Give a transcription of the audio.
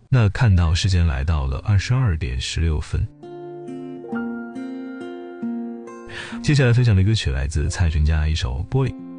那看到时间来到了22:16。接下来分享的歌曲来自蔡淳佳一首《玻璃》。